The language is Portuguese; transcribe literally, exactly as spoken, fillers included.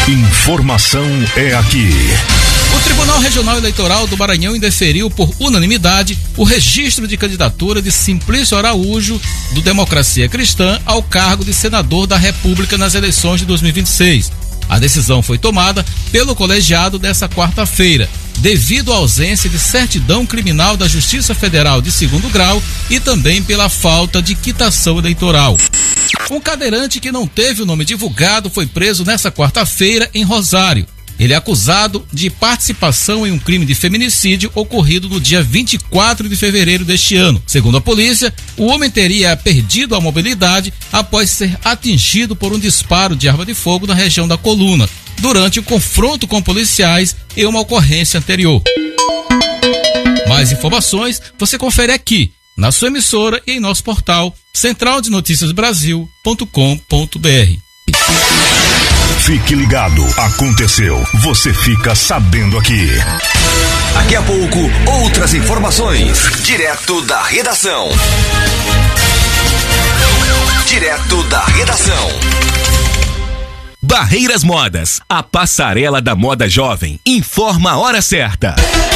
Informação é aqui. O Tribunal Regional Eleitoral do Maranhão indeferiu por unanimidade o registro de candidatura de Simplício Araújo, do Democracia Cristã, ao cargo de senador da República nas eleições de dois mil e vinte e seis. A decisão foi tomada pelo colegiado desta quarta-feira, devido à ausência de certidão criminal da Justiça Federal de segundo grau e também pela falta de quitação eleitoral. Um cadeirante que não teve o nome divulgado foi preso nesta quarta-feira em Rosário. Ele é acusado de participação em um crime de feminicídio ocorrido no dia vinte e quatro de fevereiro deste ano. Segundo a polícia, o homem teria perdido a mobilidade após ser atingido por um disparo de arma de fogo na região da coluna, durante o confronto com policiais em uma ocorrência anterior. Mais informações você confere aqui, na sua emissora e em nosso portal central de notícias brasil ponto com ponto br. Fique ligado, aconteceu, você fica sabendo aqui. Daqui a pouco, outras informações, direto da redação. Direto da redação. Barreiras Modas, a passarela da moda jovem, informa a hora certa.